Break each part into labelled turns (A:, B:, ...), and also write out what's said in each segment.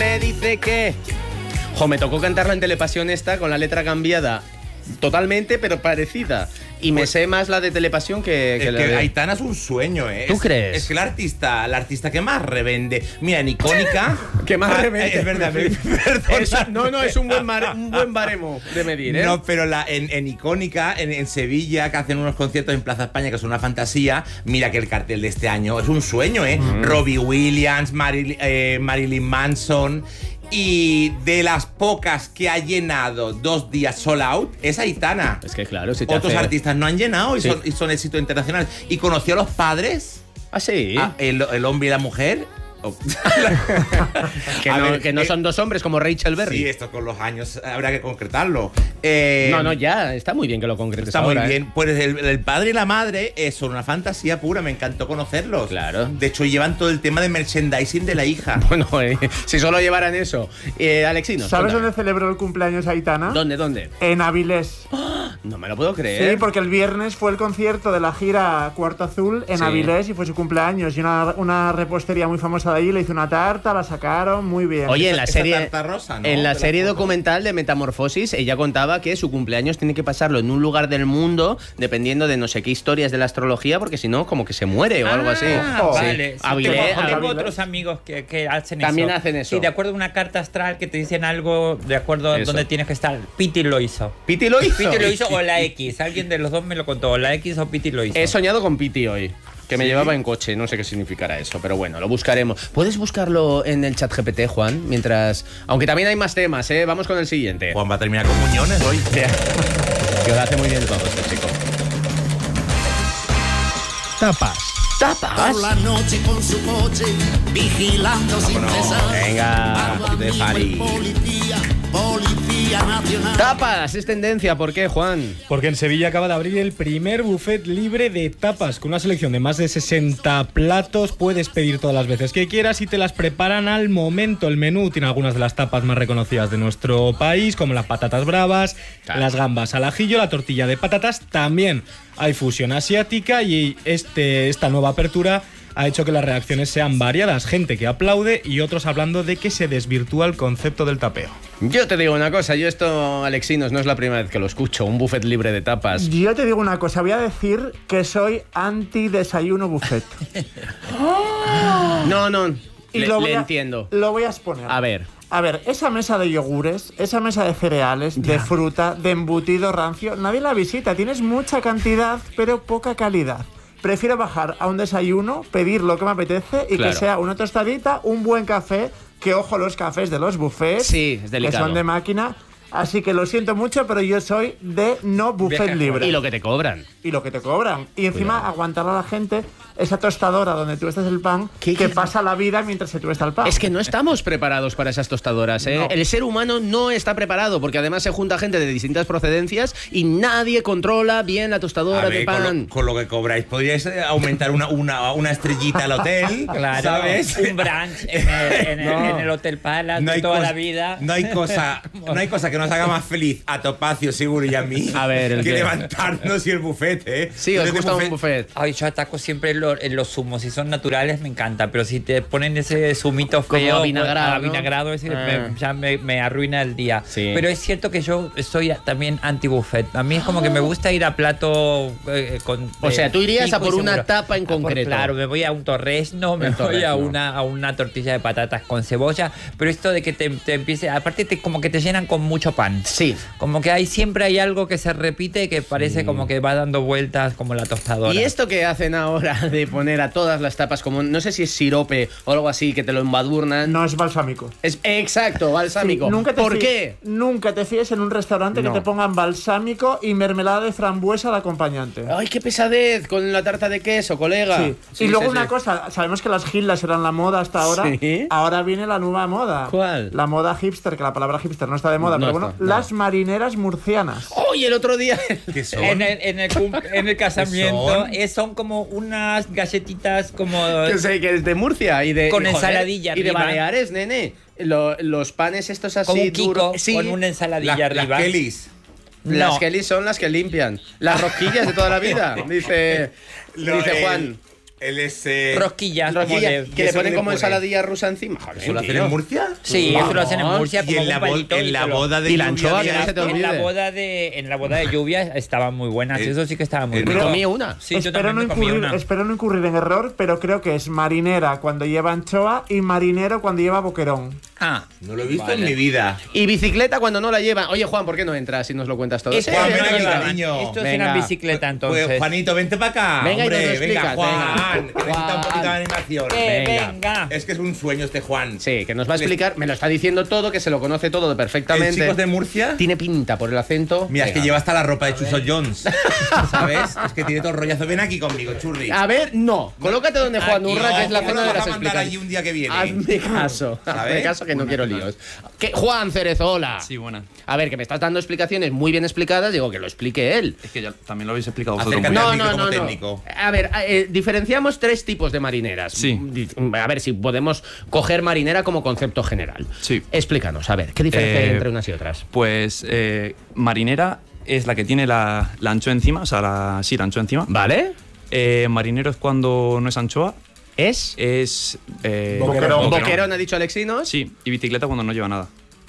A: me dice que... Jo, me tocó cantarla en Telepasión esta con la letra cambiada totalmente, pero parecida. Y me sé más la de Telepasión que la de...
B: Aitana es un sueño, ¿eh?
A: ¿Tú crees?
B: Es que la artista que más revende. Mira, en Icónica...
A: que más revende.
B: Es verdad, perdón.
A: Es un buen baremo de medir, ¿eh?
B: No, pero en Icónica, en Sevilla, que hacen unos conciertos en Plaza España que son una fantasía, mira que el cartel de este año es un sueño, ¿eh? Robbie Williams, Marilyn Manson... Y de las pocas que ha llenado 2 días sold out, es Aitana.
A: Es que claro, si
B: otros artistas no han llenado
A: Sí.
B: y son éxitos internacionales. Y conoció a los padres,
A: Ah, sí.
B: el hombre y la mujer.
A: Que no son dos hombres como Rachel Berry.
B: Sí, esto con los años habrá que concretarlo.
A: No, ya, está muy bien que lo concretes.
B: Está
A: ahora,
B: muy bien. Pues el padre y la madre son una fantasía pura, me encantó conocerlos.
A: Claro.
B: De hecho, llevan todo el tema de merchandising de la hija.
A: Bueno, si solo llevaran eso. Alexino.
C: ¿Sabes dónde celebró el cumpleaños Aitana?
A: ¿Dónde?
C: En Avilés.
A: No me lo puedo creer.
C: Sí, porque el viernes fue el concierto de la gira Cuarto Azul en Avilés y fue su cumpleaños. Y una repostería muy famosa de allí le hizo una tarta, la sacaron muy bien.
A: Oye, en la serie,
B: tarta rosa, ¿no?
A: en la
B: De
A: serie
B: la foto.
A: documental de Metamorfosis, ella contaba que su cumpleaños tiene que pasarlo en un lugar del mundo, dependiendo de no sé qué historias de la astrología, porque si no, como que se muere o algo así.
C: Ojo.
D: Vale.
A: Sí. Avilés,
D: Tengo
C: Avilés.
D: otros amigos que hacen
A: También
D: eso.
A: hacen eso.
D: Sí, de acuerdo a una carta astral que te dicen algo de acuerdo a
A: Eso.
D: dónde tienes que estar. Piti lo hizo.
A: Piti lo hizo.
D: Piti lo hizo o la X. Alguien de los dos me lo contó. La X o Piti lo hizo.
A: He soñado con Piti hoy. Que me
B: ¿Sí?
A: llevaba en coche, no sé qué significará eso, pero bueno, lo buscaremos. ¿Puedes buscarlo en el chat GPT, Juan? Mientras... Aunque también hay más temas, ¿eh? Vamos con el siguiente.
B: Juan va a terminar con muñones hoy.
A: Que lo hace muy bien todo este chico.
E: Tapas.
A: ¿Tapas?
F: Por la noche con su coche, vigilando sin cesar.
A: Venga,
F: Algo
A: de
F: amigo,
A: Fari.
F: el Policía Nacional.
A: Tapas, es tendencia, ¿por qué, Juan?
E: Porque en Sevilla acaba de abrir el primer buffet libre de tapas. Con una selección de más de 60 platos puedes pedir todas las veces que quieras y te las preparan al momento. El menú tiene algunas de las tapas más reconocidas de nuestro país, como las patatas bravas,
A: Claro.
E: las gambas al ajillo, la tortilla de patatas. También hay fusión asiática y esta nueva apertura ha hecho que las reacciones sean variadas. Gente que aplaude y otros hablando de que se desvirtúa el concepto del tapeo.
A: Yo te digo una cosa, yo esto, Alexinos, no es la primera vez que lo escucho, un buffet libre de tapas.
C: Yo te digo una cosa, voy a decir que soy anti-desayuno buffet.
A: No,
C: Y
A: le
C: voy a-
A: entiendo.
C: Lo voy a exponer.
A: A ver,
C: Esa mesa de yogures, esa mesa de cereales, de fruta, de embutido rancio, nadie la visita. Tienes mucha cantidad, pero poca calidad. Prefiero bajar a un desayuno, pedir lo que me apetece y
A: Claro.
C: que sea una tostadita, un buen café, que ojo los cafés de los buffets,
A: Sí, es delicado.
C: que son de máquina. Así que lo siento mucho, pero yo soy de no buffet
D: Vieja
C: libre.
A: y lo que te cobran.
C: Y lo que te cobran. Y encima aguantar a la gente esa tostadora donde tú estás el pan,
A: ¿Qué?
C: que pasa la vida mientras se tuesta el pan.
A: Es que no estamos preparados para esas tostadoras, ¿eh?
C: No.
A: El ser humano no está preparado porque además se junta gente de distintas procedencias y nadie controla bien la tostadora
B: A ver,
A: de pan.
B: con lo que cobráis, podríais aumentar una estrellita al hotel,
D: Claro,
B: ¿sabes?
D: un brunch en el Hotel Palace de toda la vida.
B: No hay cosa que nos haga más feliz a Topacio, seguro, y a mí
A: A ver, ¿el
B: que
A: qué?
B: levantarnos y el buffet, ¿eh?
A: Sí, os
B: Entonces,
A: gusta un buffet.
D: Ay, yo ataco siempre en los zumos. Si son naturales, me encanta. Pero si te ponen ese zumito
A: Como
D: feo,
A: avinagrado, ¿no?
D: avinagrado, ese
A: Ah.
D: me arruina el día.
A: Sí.
D: Pero es cierto que yo soy también anti-buffet. A mí es como que me gusta ir a plato con...
A: O sea, tú irías a
D: fijo y
A: por una
D: seguro.
A: tapa en
D: A por-
A: concreto.
D: Claro, me voy a un torrezno, me
A: Un
D: voy a
A: torrezno.
D: una tortilla de patatas con cebolla. Pero esto de que te empiece... Aparte, como que te llenan con mucho pan.
A: Sí.
D: Como que siempre hay algo que se repite que parece como que va dando vueltas como la tostadora.
A: Y esto que hacen ahora de poner a todas las tapas como, no sé si es sirope o algo así, que te lo embadurnan.
C: No es balsámico.
A: Es exacto, balsámico.
C: Sí,
A: ¿Por
C: fíes-
A: qué?
C: Nunca te fíes en un restaurante
A: No.
C: que te pongan balsámico y mermelada de frambuesa de acompañante.
A: Ay, qué pesadez con la tarta de queso, colega.
C: Sí.
A: Sí,
C: Y luego
A: sí,
C: una
A: sí.
C: cosa, sabemos que las gildas eran la moda hasta ahora.
A: Sí.
C: Ahora viene la nueva moda.
A: ¿Cuál?
C: La moda hipster, que la palabra hipster no está de moda,
A: No
C: pero bueno,
A: está, no.
C: las marineras murcianas.
A: Oye, el otro día...
B: ¿Qué son?
D: En el casamiento
B: ¿Qué
D: son como unas galletitas como...
A: Que sé que es de Murcia y de...
D: Con
A: joder,
D: ensaladilla
A: Y de
D: arriba.
A: Baleares, nene. Los panes estos así
D: como un Kiko
A: duros. Sí.
D: con una ensaladilla
B: Las
D: arriba.
B: Kellys.
A: Las
D: No.
A: Kellys son las que limpian. Las rosquillas de toda la vida, dice
B: Lo-
A: Juan.
B: Él es...
D: Rosquillas. como
A: Rosquilla,
D: de-
A: que le
B: eso
A: ponen
B: le
A: como
B: pone?
A: ensaladilla rusa encima. Joder,
B: ¿Eso lo hacen
A: tío.
B: en Murcia?
D: Sí, eso lo hacen en Murcia.
B: Y
D: como
B: en la,
D: un palito
B: en
D: y
B: la
D: se lo-
B: boda de
A: Y la
B: lluvia
A: anchoa,
B: había
A: que no se te
B: esto.
A: olvide.
D: En la boda de lluvia estaban muy buenas. Eso sí que estaba muy
B: Me
D: bueno.
A: comí una.
D: Sí, yo
C: espero,
D: también me comí una.
C: espero no incurrir en error, pero creo que es marinera cuando lleva anchoa y marinero cuando lleva boquerón.
D: Ah,
B: No lo he visto en mi vida.
A: Y bicicleta cuando no la llevan. Oye, Juan, ¿por qué no entras si nos lo cuentas todo?
D: Esto
B: Juan,
D: no
B: ven aquí,
D: llevaban.
B: cariño.
D: Esto
A: Venga.
D: era bicicleta entonces.
B: Pues, Juanito, vente para acá.
A: Venga, y nos
B: hombre,
A: lo
B: venga,
A: explicas,
B: Juan.
A: venga.
B: Que necesita un poquito de animación.
D: Venga.
B: Es que es un sueño este Juan.
A: Sí, que nos va a explicar. Me lo está diciendo todo, que se lo conoce todo
B: ¿El
A: perfectamente.
B: chico es de Murcia?
A: Tiene pinta por el acento.
B: Mira, es que
A: Venga.
B: lleva hasta la ropa de Chuso Jones. ¿Sabes? Es que tiene todo el rollazo. Ven aquí conmigo, churri.
A: A ver, no. Colócate donde Juan
B: Aquí,
A: Urra, que es la
B: ¿cómo
A: zona
B: lo
A: de
B: vas
A: las
B: a mandar
A: explicaciones.
B: allí un día que viene?
A: Hazme caso.
B: ¿Sabes?
A: Hazme caso que no quiero líos. Que Juan Cerezola.
G: Sí, buena.
A: A ver, que me estás dando explicaciones muy bien explicadas. Digo, que lo explique él.
G: Es que ya también lo habéis explicado vosotros.
B: Acércate
G: muy
B: al
G: bien.
A: No,
B: micro
A: no,
B: como
A: no, no.
B: técnico.
A: A ver, diferenciamos tres tipos de marineras.
G: Sí.
A: A ver si podemos coger marinera como concepto general.
G: Sí.
A: Explícanos, a ver, ¿qué diferencia hay
G: Eh,
A: entre unas y otras?
G: Pues marinera es la que tiene la anchoa encima, o sea, la anchoa encima.
A: ¿Vale?
G: Marinero es cuando no es anchoa.
A: ¿Es?
G: Es.
A: Boquerón, ha dicho Alexinos.
G: Sí, y bicicleta cuando no lleva nada.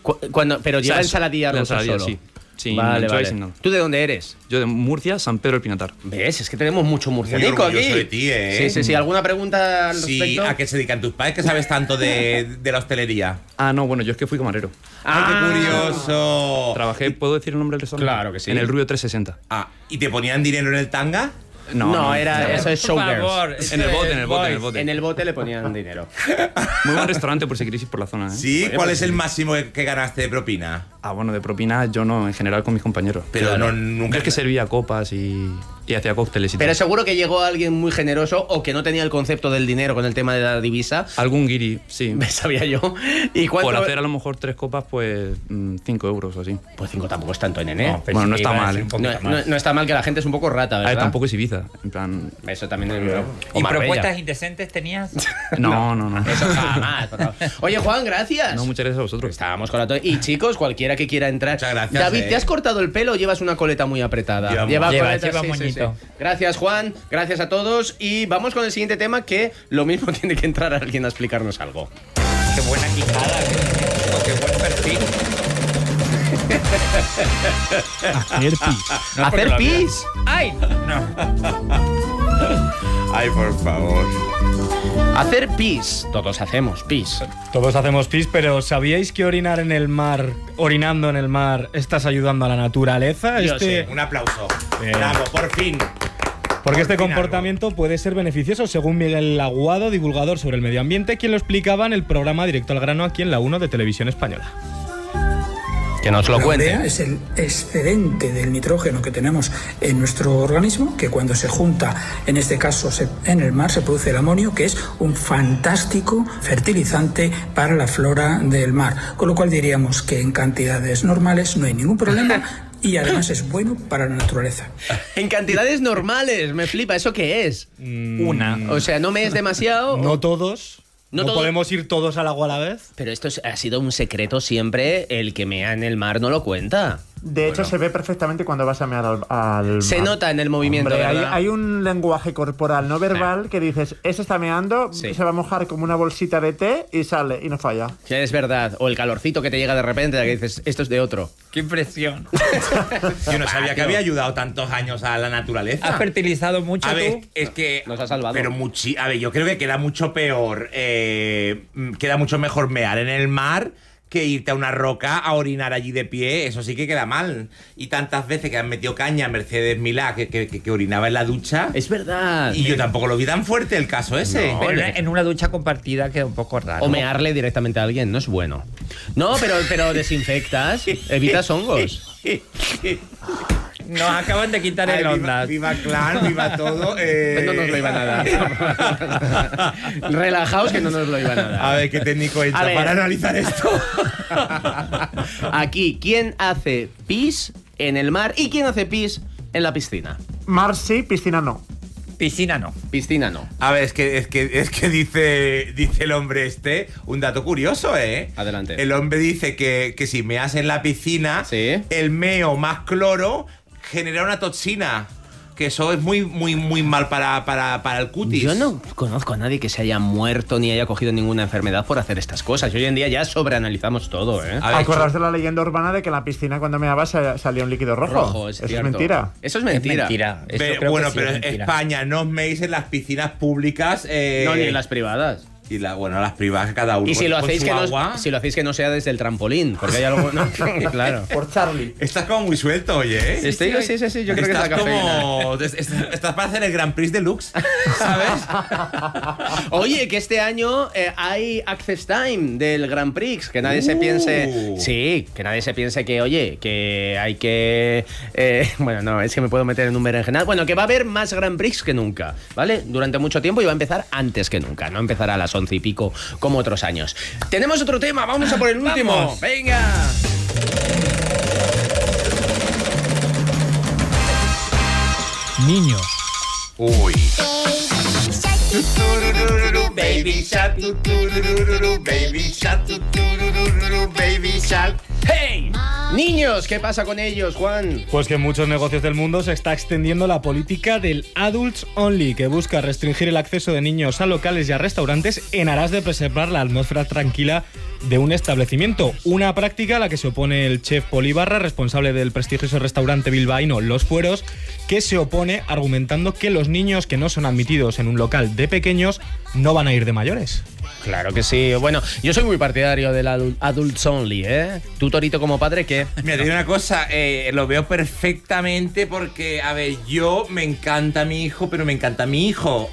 A: Pero
G: O sea,
A: lleva
G: es-
A: ensaladilla
G: la
A: rusa
G: ensaladilla,
A: solo.
G: sí. Sin
A: Vale,
G: anchoa y
A: vale.
G: sin nada.
A: ¿Tú de dónde eres?
G: Yo de Murcia, San Pedro del Pinatar.
A: ¿Ves? Es que tenemos mucho
B: Muy
A: murcianico aquí.
B: orgulloso de ti, ¿eh?
A: Sí, sí, sí. ¿Alguna pregunta al
B: Sí,
A: respecto?
B: ¿a qué se dedican tus padres? Que sabes tanto de la hostelería.
G: Ah, no, bueno, yo es que fui camarero.
B: ¡Ay, qué curioso!
G: Trabajé, ¿puedo decir el nombre del restaurante?
A: Claro que sí.
G: En el Rubio 360.
B: Ah, ¿y te ponían dinero en el tanga?
A: No, eso es
D: Por favor,
A: Showgirls.
G: En el bote, en el bote, en el
D: boys.
G: bote.
A: En el bote le ponían dinero.
G: Muy buen restaurante por si queréis ir por la zona, ¿eh?
B: Sí, ¿cuál es el máximo que ganaste de propina?
G: Ah, bueno, de propina yo no, en general con mis compañeros.
B: Pero
G: Claro.
B: nunca.
G: Es que servía copas y hacía cócteles y
A: Pero
G: tal.
A: seguro que llegó alguien muy generoso o que no tenía el concepto del dinero con el tema de la divisa.
G: Algún guiri, sí.
A: Me sabía yo. ¿Y cuánto?
G: Por hacer a lo mejor 3 copas, pues 5 euros o así.
A: Pues 5 tampoco es tanto, nene.
D: No, pero
G: Bueno, no
D: sí,
G: está
D: iba a
G: mal,
D: decir
G: ¿eh?
D: un poquito
A: No,
D: más.
A: no está mal que la gente es un poco rata,
G: A
A: ¿verdad?
G: ver, tampoco es Ibiza. En plan.
A: Eso también es. o
D: ¿Y
A: Marbella.
D: propuestas indecentes tenías?
G: No, no, no.
A: Eso jamás, por favor. Oye, Juan, gracias.
G: No, muchas gracias a vosotros.
A: Estábamos con la Y chicos, cualquiera que quiera entrar.
B: Muchas gracias,
A: David,
B: eh.
A: ¿te has cortado el pelo o llevas una coleta muy apretada?
B: Lleva
D: moñito.
A: Gracias, Juan. Gracias a todos. Y vamos con el siguiente tema, que lo mismo tiene que entrar alguien a explicarnos algo.
D: Qué buena quijada, qué buen perfil.
E: Hacer pis.
D: No, porque
A: ¿Hacer
D: lo había-
A: pis?
D: ¡Ay! No.
B: Ay, por favor.
A: Hacer pis. Todos hacemos pis.
E: Todos hacemos pis, pero ¿sabíais que orinar en el mar, orinando en el mar, estás ayudando a la naturaleza?
A: Yo sé.
B: Un aplauso.
E: Bien.
B: Bravo, por fin.
E: Porque este
B: Por fin
E: comportamiento puede ser beneficioso, según Miguel Aguado, divulgador sobre el medio ambiente, quien lo explicaba en el programa Directo al Grano aquí en la 1 de Televisión Española.
A: Que nos lo
H: La
A: cuente.
H: urea es el excedente del nitrógeno que tenemos en nuestro organismo, que cuando se junta, en este caso en el mar, se produce el amonio, que es un fantástico fertilizante para la flora del mar. Con lo cual diríamos que en cantidades normales no hay ningún problema y además es bueno para la naturaleza.
A: En cantidades normales, me flipa. ¿Eso qué es?
D: Una.
A: O sea, no me es demasiado.
E: No todos.
A: No
E: No,
A: todos.
E: podemos ir todos al agua a la vez.
A: Pero esto ha sido un secreto siempre. El que mea en el mar no lo cuenta.
C: De hecho, se ve perfectamente cuando vas a mear al
A: Se
C: mar.
A: nota en el movimiento,
C: Hombre,
A: ¿verdad?
C: hay un lenguaje corporal no verbal que dices, ese está meando,
A: Sí.
C: se va a mojar como una bolsita de té y sale y no falla.
A: Sí, es verdad. O el calorcito que te llega de repente, que dices, esto es de otro.
D: ¡Qué impresión!
B: Yo no sabía que había ayudado tantos años a la naturaleza.
D: ¿Has fertilizado mucho
B: A ver,
D: tú?
B: es que.
A: Nos ha salvado.
B: Pero a ver, yo creo que queda mucho peor. Queda mucho mejor mear en el mar que irte a una roca a orinar allí de pie. Eso sí que queda mal. Y tantas veces que han metido caña a Mercedes Milá que orinaba en la ducha.
A: Es verdad.
B: Y yo tampoco lo vi tan fuerte el caso ese.
A: No.
D: Pero en una ducha compartida queda un poco raro.
A: O mearle directamente a alguien, no es bueno. No, pero desinfectas, evitas hongos.
D: Nos acaban de quitar el
B: Ay,
D: onda.
B: viva Clan, viva todo.
A: No nos lo iban a dar. Relajaos que no nos lo iban a dar.
B: A ver qué técnico
A: A
B: entra
A: ver.
B: para analizar esto.
A: Aquí, ¿quién hace pis en el mar y quién hace pis en la piscina?
C: Mar sí, piscina no.
D: Piscina no.
A: Piscina no.
B: A ver, es que dice el hombre un dato curioso, ¿eh?
A: Adelante.
B: El hombre dice que si meas en la piscina,
A: Sí.
B: el meo más cloro genera una toxina que eso es muy mal para el cutis.
A: Yo no conozco a nadie que se haya muerto ni haya cogido ninguna enfermedad por hacer estas cosas. Y hoy en día ya sobreanalizamos todo, ¿eh?
C: ¿Acordaos de la leyenda urbana de que en la piscina cuando meabas salía un líquido rojo?
A: Eso
C: es mentira.
A: Eso es mentira.
B: Pero España, no os meéis en las piscinas públicas.
A: No, ni en las privadas.
B: Y las privadas cada uno.
A: Y si lo
B: con
A: hacéis
B: su agua.
A: si lo hacéis que no sea desde el trampolín, porque hay algo. No, claro.
C: Por Charlie.
B: Estás como muy suelto, oye.
A: Sí, yo creo que es la cafeína.
B: Estás para hacer el Grand Prix Deluxe, ¿sabes?
A: Oye, que este año hay Access Time del Grand Prix, que nadie se piense. Sí, que nadie se piense que, oye, que hay que. Bueno, no, es que me puedo meter en un berenjenal. Bueno, que va a haber más Grand Prix que nunca, ¿vale? Durante mucho tiempo y va a empezar antes que nunca, no empezará a las 11 y pico como otros años. Tenemos otro tema, vamos a por el último.
B: Vamos.
A: Venga.
E: Niños.
B: Uy.
F: Baby shark, baby shark, baby shark.
A: ¡Hey! Niños, ¿qué pasa con ellos, Juan?
E: Pues que en muchos negocios del mundo se está extendiendo la política del Adults Only, que busca restringir el acceso de niños a locales y a restaurantes en aras de preservar la atmósfera tranquila de un establecimiento. Una práctica a la que se opone el chef Pol Ibarra, responsable del prestigioso restaurante bilbaíno Los Fueros, que se opone argumentando que los niños que no son admitidos en un local de pequeños no van a ir de mayores.
A: Claro que sí. Bueno, yo soy muy partidario del Adults Only, ¿eh? Tú, Torito, como padre, ¿qué?
B: Mira, te digo una cosa, lo veo perfectamente porque, a ver, yo me encanta mi hijo, pero me encanta mi hijo.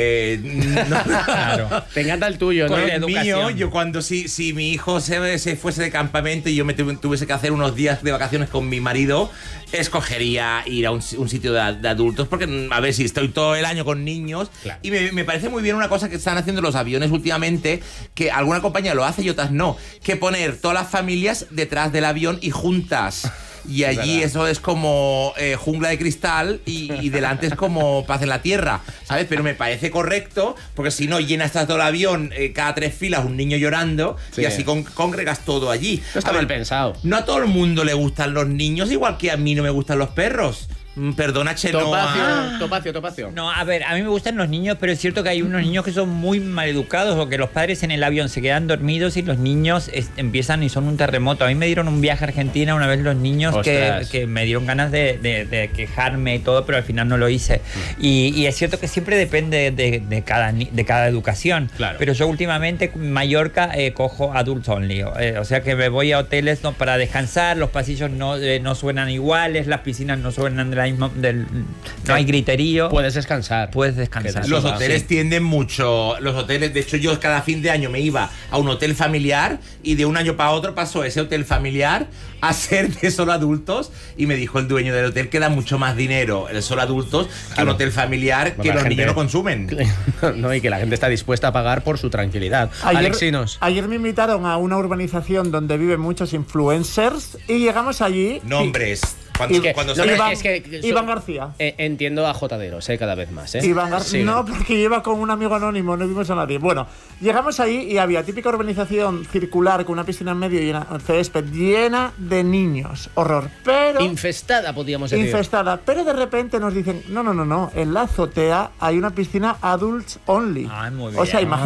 B: No,
A: claro. Te encanta el tuyo, ¿no?
B: Con el mío, yo cuando si mi hijo se fuese de campamento y yo me tuviese que hacer unos días de vacaciones con mi marido, escogería ir a un sitio de adultos porque, a ver, si estoy todo el año con niños.
A: Claro.
B: Y me parece muy bien una cosa que están haciendo los aviones últimamente, que alguna compañía lo hace y otras no, que poner todas las familias detrás del avión y juntas. Y allí eso es como jungla de cristal y delante es como paz en la tierra, ¿sabes? Pero me parece correcto, porque si no llenas todo el avión, cada 3 filas un niño llorando, y así congregas todo allí.
A: No está mal pensado.
B: No a todo el mundo le gustan los niños, igual que a mí no me gustan los perros. Perdona, Chenoa.
A: Topacio.
D: No, a ver, a mí me gustan los niños, pero es cierto que hay unos niños que son muy maleducados o que los padres en el avión se quedan dormidos y los niños empiezan y son un terremoto. A mí me dieron un viaje a Argentina una vez los niños que me dieron ganas de quejarme y todo, pero al final no lo hice. Y es cierto que siempre depende de cada educación.
A: Claro.
D: Pero yo últimamente en Mallorca cojo Adults Only. O sea que me voy a hoteles para descansar, los pasillos no suenan iguales, las piscinas no suenan de la misma, no hay griterío.
A: Puedes descansar.
B: Los hoteles tienden mucho. Los hoteles, de hecho, yo cada fin de año me iba a un hotel familiar y de un año para otro pasó ese hotel familiar a ser de solo adultos, y me dijo el dueño del hotel que da mucho más dinero el solo adultos que un hotel familiar que los niños no consumen.
A: No, y que la gente está dispuesta a pagar por su tranquilidad. Alexinos.
C: Ayer me invitaron a una urbanización donde viven muchos influencers y llegamos allí.
B: Nombres.
C: Iván García.
A: Entiendo a jotaderos, cada vez más.
C: Iván García.
A: Sí.
C: No, porque lleva con un amigo anónimo, no vimos a nadie. Bueno, llegamos ahí y había típica urbanización circular con una piscina en medio y un césped llena de niños. Horror. Pero.
A: Infestada, podríamos decir.
C: Infestada. Pero de repente nos dicen: no. En la azotea hay una piscina Adults Only.
D: Ay, muy bien.
C: O sea, imagínate.